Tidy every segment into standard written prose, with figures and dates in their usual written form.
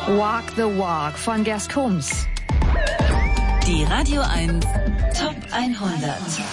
Walk the Walk von Gerst Combs. Die Radio 1 Top 100.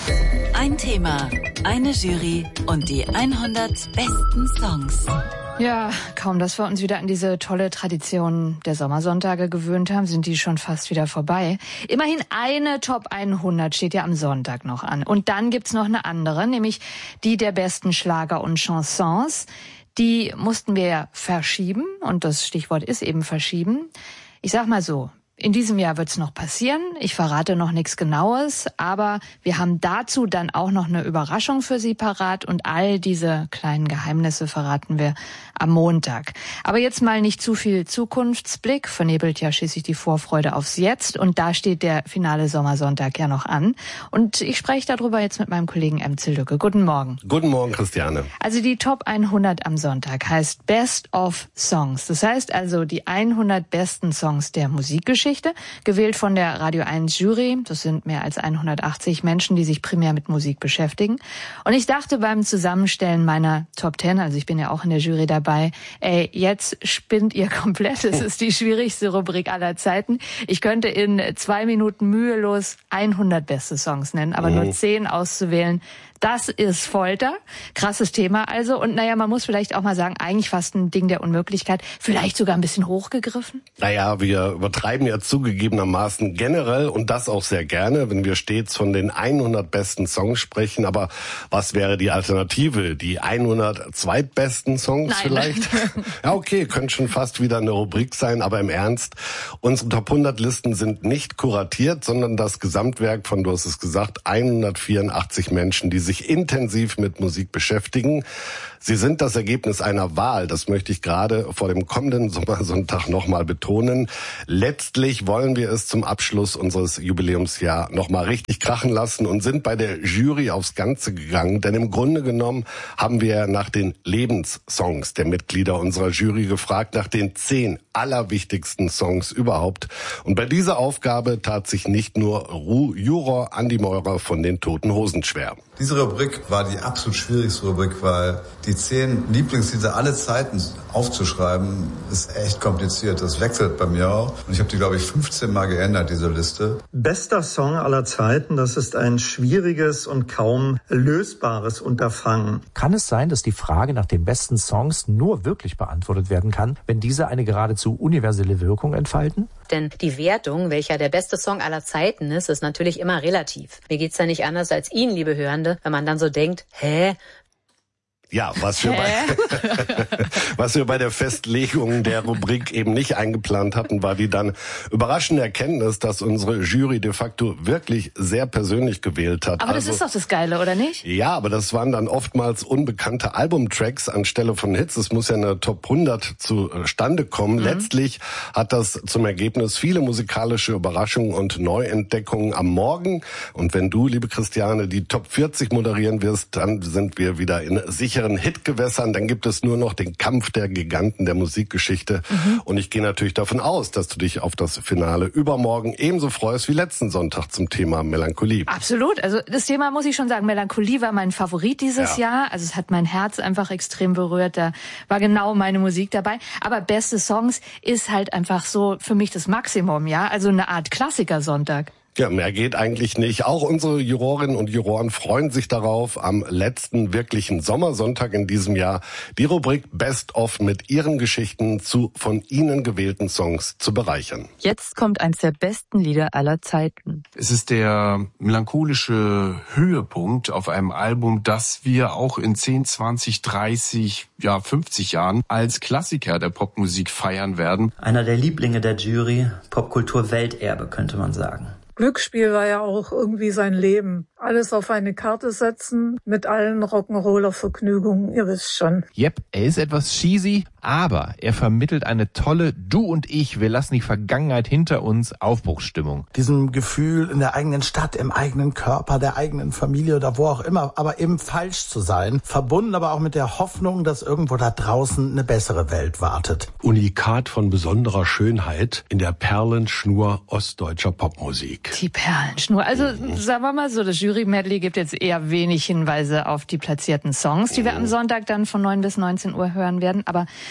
Ein Thema, eine Jury und die 100 besten Songs. Ja, kaum, dass wir uns wieder an diese tolle Tradition der Sommersonntage gewöhnt haben, sind die schon fast wieder vorbei. Immerhin eine Top 100 steht ja am Sonntag noch an. Und dann gibt's noch eine andere, nämlich die der besten Schlager und Chansons. Die mussten wir ja verschieben und das Stichwort ist eben verschieben. Ich sag mal so, in diesem Jahr wird's noch passieren. Ich verrate noch nichts Genaues, aber wir haben dazu dann auch noch eine Überraschung für Sie parat und all diese kleinen Geheimnisse verraten wir am Montag. Aber jetzt mal nicht zu viel Zukunftsblick, vernebelt ja schließlich die Vorfreude aufs Jetzt und da steht der finale Sommersonntag ja noch an. Und ich spreche darüber jetzt mit meinem Kollegen Emzel Lücke. Guten Morgen. Guten Morgen, Christiane. Also die Top 100 am Sonntag heißt Best of Songs. Das heißt also die 100 besten Songs der Musikgeschichte, gewählt von der Radio 1 Jury. Das sind mehr als 180 Menschen, die sich primär mit Musik beschäftigen. Und ich dachte beim Zusammenstellen meiner Top 10, also ich bin ja auch in der Jury dabei, ey, jetzt spinnt ihr komplett. Es ist die schwierigste Rubrik aller Zeiten. Ich könnte in 2 Minuten mühelos 100 beste Songs nennen, aber nur 10 auszuwählen, das ist Folter. Krasses Thema also. Und naja, man muss vielleicht auch mal sagen, eigentlich fast ein Ding der Unmöglichkeit. Vielleicht sogar ein bisschen hochgegriffen. Naja, wir übertreiben ja zugegebenermaßen generell und das auch sehr gerne, wenn wir stets von den 100 besten Songs sprechen. Aber was wäre die Alternative? Die 100 zweitbesten Songs vielleicht? Ja, okay, könnte schon fast wieder eine Rubrik sein. Aber im Ernst, unsere Top 100 Listen sind nicht kuratiert, sondern das Gesamtwerk von, du hast es gesagt, 184 Menschen, die sich intensiv mit Musik beschäftigen. Sie sind das Ergebnis einer Wahl. Das möchte ich gerade vor dem kommenden Sommersonntag nochmal betonen. Letztlich wollen wir es zum Abschluss unseres Jubiläumsjahr nochmal richtig krachen lassen und sind bei der Jury aufs Ganze gegangen. Denn im Grunde genommen haben wir nach den Lebenssongs der Mitglieder unserer Jury gefragt, nach den 10 allerwichtigsten Songs überhaupt. Und bei dieser Aufgabe tat sich nicht nur Juror Andi Meurer von den Toten Hosen schwer. Diese Rubrik war die absolut schwierigste Rubrik, weil die 10 Lieblingslieder aller Zeiten aufzuschreiben, ist echt kompliziert. Das wechselt bei mir auch. Und ich habe die, glaube ich, 15 Mal geändert, diese Liste. Bester Song aller Zeiten, das ist ein schwieriges und kaum lösbares Unterfangen. Kann es sein, dass die Frage nach den besten Songs nur wirklich beantwortet werden kann, wenn diese eine geradezu universelle Wirkung entfalten? Denn die Wertung, welcher der beste Song aller Zeiten ist natürlich immer relativ. Mir geht's ja nicht anders als Ihnen, liebe Hörende, wenn man dann so denkt, Ja, was wir bei der Festlegung der Rubrik eben nicht eingeplant hatten, war die dann überraschende Erkenntnis, dass unsere Jury de facto wirklich sehr persönlich gewählt hat. Aber das ist doch das Geile, oder nicht? Ja, aber das waren dann oftmals unbekannte Albumtracks anstelle von Hits. Es muss ja eine Top 100 zustande kommen. Letztlich hat das zum Ergebnis viele musikalische Überraschungen und Neuentdeckungen am Morgen. Und wenn du, liebe Christiane, die Top 40 moderieren wirst, dann sind wir wieder in sicheren Hitgewässern, dann gibt es nur noch den Kampf der Giganten der Musikgeschichte. Und ich gehe natürlich davon aus, dass du dich auf das Finale übermorgen ebenso freust wie letzten Sonntag zum Thema Melancholie. Absolut. Also das Thema, muss ich schon sagen, Melancholie war mein Favorit dieses Jahr. Also es hat mein Herz einfach extrem berührt. Da war genau meine Musik dabei. Aber beste Songs ist halt einfach so für mich das Maximum, ja. Also eine Art Klassikersonntag. Ja, mehr geht eigentlich nicht. Auch unsere Jurorinnen und Juroren freuen sich darauf, am letzten wirklichen Sommersonntag in diesem Jahr die Rubrik Best of mit ihren Geschichten zu von ihnen gewählten Songs zu bereichern. Jetzt kommt eins der besten Lieder aller Zeiten. Es ist der melancholische Höhepunkt auf einem Album, das wir auch in 10, 20, 30, 50 Jahren als Klassiker der Popmusik feiern werden. Einer der Lieblinge der Jury, Popkultur-Welterbe, könnte man sagen. Glücksspiel war ja auch irgendwie sein Leben. Alles auf eine Karte setzen, mit allen Rock'n'Roller-Vergnügungen, ihr wisst schon. Yep, er ist etwas cheesy, aber er vermittelt eine tolle Du und ich, wir lassen die Vergangenheit hinter uns Aufbruchsstimmung. Diesem Gefühl in der eigenen Stadt, im eigenen Körper, der eigenen Familie oder wo auch immer, aber eben falsch zu sein, verbunden aber auch mit der Hoffnung, dass irgendwo da draußen eine bessere Welt wartet. Unikat von besonderer Schönheit in der Perlenschnur ostdeutscher Popmusik. Die Perlenschnur. Also sagen wir mal so, das Jury-Medley gibt jetzt eher wenig Hinweise auf die platzierten Songs, die wir am Sonntag dann von 9 bis 19 Uhr hören werden. Aber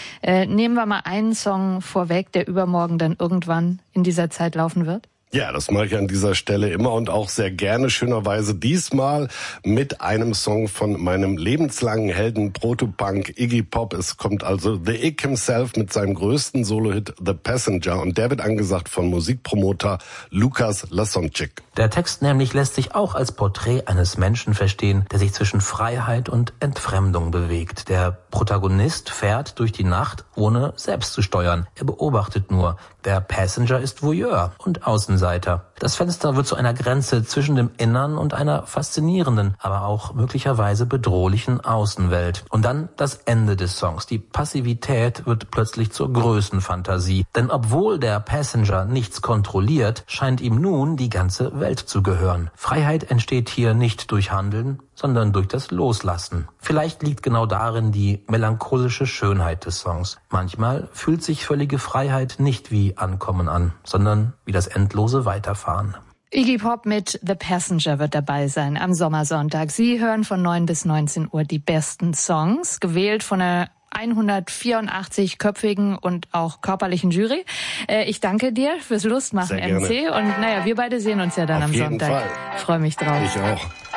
Nehmen wir mal einen Song vorweg, der übermorgen dann irgendwann in dieser Zeit laufen wird. Ja, das mache ich an dieser Stelle immer und auch sehr gerne, schönerweise diesmal mit einem Song von meinem lebenslangen Helden Protopunk Iggy Pop. Es kommt also The Ig himself mit seinem größten Solo-Hit The Passenger und der wird angesagt von Musikpromoter Lukas Lasonczyk. Der Text nämlich lässt sich auch als Porträt eines Menschen verstehen, der sich zwischen Freiheit und Entfremdung bewegt. Der Protagonist fährt durch die Nacht, ohne selbst zu steuern. Er beobachtet nur. Der Passenger ist Voyeur und Außenseiter. Das Fenster wird zu einer Grenze zwischen dem Innern und einer faszinierenden, aber auch möglicherweise bedrohlichen Außenwelt. Und dann das Ende des Songs. Die Passivität wird plötzlich zur Größenfantasie. Denn obwohl der Passenger nichts kontrolliert, scheint ihm nun die ganze Welt zu gehören. Freiheit entsteht hier nicht durch Handeln, sondern durch das Loslassen. Vielleicht liegt genau darin die melancholische Schönheit des Songs. Manchmal fühlt sich völlige Freiheit nicht wie Ankommen an, sondern wie das endlose Weiterfahren. Iggy Pop mit The Passenger wird dabei sein am Sommersonntag. Sie hören von 9 bis 19 Uhr die besten Songs, gewählt von einer 184-köpfigen und auch körperlichen Jury. Ich danke dir fürs Lustmachen, MC. Und wir beide sehen uns ja dann am Sonntag. Fall. Freue mich drauf. Ich auch.